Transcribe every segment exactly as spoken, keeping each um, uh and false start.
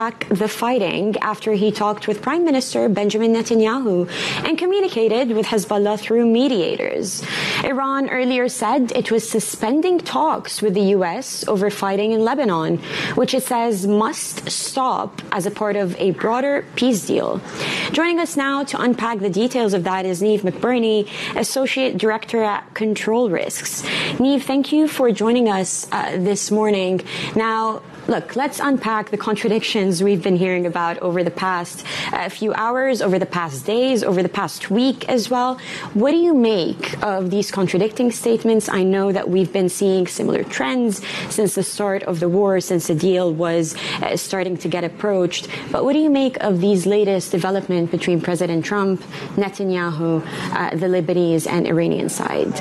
back the fighting after he talked with Prime Minister Benjamin Netanyahu and communicated with Hezbollah through mediators. Iran earlier said it was suspending talks with the U S over fighting in Lebanon, which it says must stop as a part of a broader peace deal. Joining us now to unpack the details of that is Niamh McBurney, Associate Director at Control Risks. Niamh, thank you for joining us uh, this morning. Now, look, let's unpack the contradictions we've been hearing about over the past uh, few hours, over the past days, over the past week as well. What do you make of these contradicting statements? I know that we've been seeing similar trends since the start of the war, since the deal was uh, starting to get approached. But what do you make of these latest developments between President Trump, Netanyahu, uh, the Lebanese and Iranian side?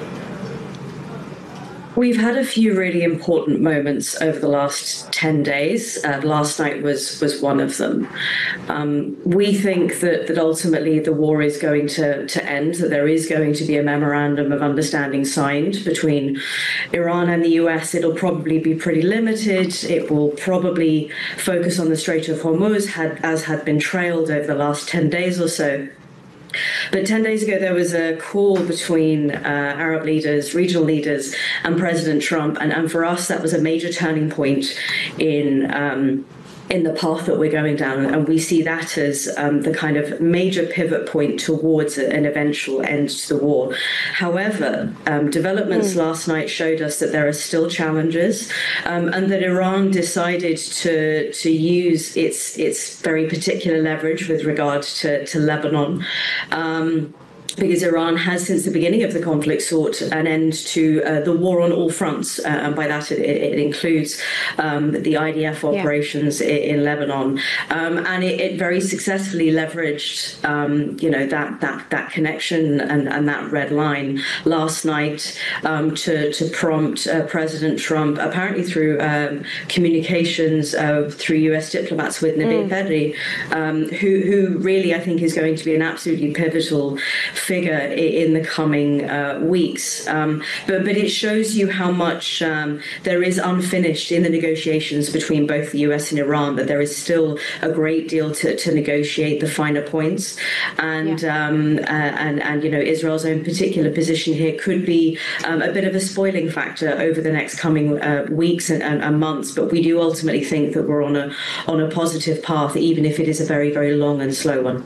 We've had a few really important moments over the last ten days. Uh, last night was was one of them. Um, we think that, that ultimately the war is going to, to end, that there is going to be a memorandum of understanding signed between Iran and the U S. It'll probably be pretty limited. It will probably focus on the Strait of Hormuz, had, as had been trailed over the last ten days or so. But ten days ago, there was a call between uh, Arab leaders, regional leaders, and President Trump. And, and for us, that was a major turning point in um, in the path that we're going down. And we see that as um, the kind of major pivot point towards an eventual end to the war. However, um, developments mm. last night showed us that there are still challenges um, and that Iran decided to to use its its very particular leverage with regard to, to Lebanon. Um, because Iran has, since the beginning of the conflict, sought an end to uh, the war on all fronts. Uh, and by that, it, it includes um, the I D F operations yeah. in, in Lebanon. Um, and it, it very successfully leveraged, um, you know, that that that connection and, and that red line last night um, to, to prompt uh, President Trump, apparently through um, communications uh, through U S diplomats with Nabil Berri, um, who, who really, I think, is going to be an absolutely pivotal figure in the coming uh, weeks. Um, but, but it shows you how much um, there is unfinished in the negotiations between both the U S and Iran, that there is still a great deal to, to negotiate the finer points. And, yeah. um, uh, and, and, you know, Israel's own particular position here could be um, a bit of a spoiling factor over the next coming uh, weeks and, and, and months. But we do ultimately think that we're on a, on a positive path, even if it is a very, very long and slow one.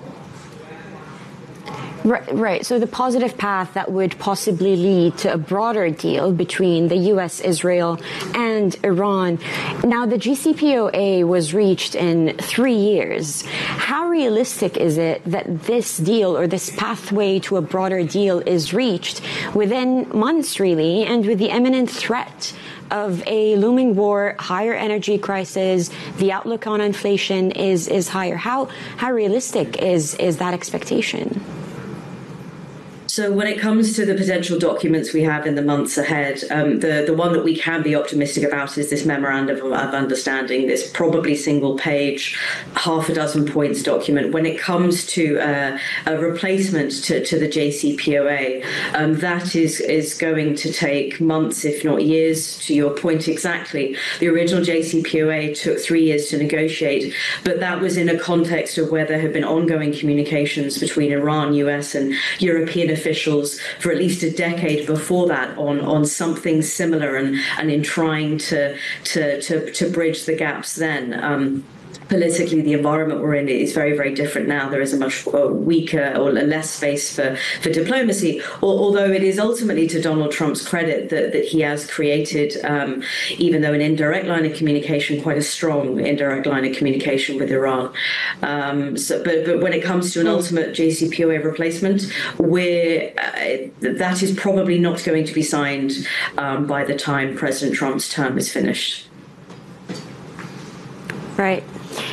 Right, right. So the positive path that would possibly lead to a broader deal between the U S, Israel, and Iran. Now, the J C P O A was reached in three years. How realistic is it that this deal or this pathway to a broader deal is reached within months, really, and with the imminent threat of a looming war, higher energy crisis, the outlook on inflation is, is higher? How, how realistic is, is that expectation? So when it comes to the potential documents we have in the months ahead, um, the, the one that we can be optimistic about is this memorandum of understanding, this probably single page, half a dozen points document. When it comes to uh, a replacement to, to the J C P O A, um, that is, is going to take months, if not years, to your point exactly. The original J C P O A took three years to negotiate, but that was in a context of where there had been ongoing communications between Iran, U S, and European officials officials for at least a decade before that on, on something similar and, and in trying to, to, to, to bridge the gaps then. Um, Politically, the environment we're in is very, very different now. There is a much weaker or less space for, for diplomacy, although it is ultimately to Donald Trump's credit that, that he has created, um, even though an indirect line of communication, quite a strong indirect line of communication with Iran. Um, so, but, but when it comes to an ultimate J C P O A replacement, we're, uh, that is probably not going to be signed um, by the time President Trump's term is finished. Right.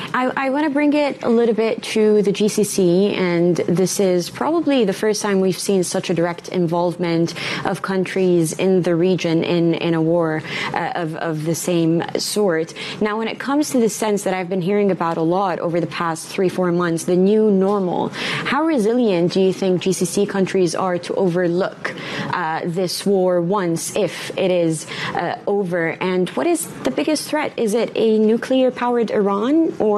I, I want to bring it a little bit to the G C C, and this is probably the first time we've seen such a direct involvement of countries in the region in, in a war uh, of, of the same sort. Now, when it comes to the sense that I've been hearing about a lot over the past three, four months, the new normal, how resilient do you think G C C countries are to overlook uh, this war once, if it is uh, over? And what is the biggest threat? Is it a nuclear-powered Iran, or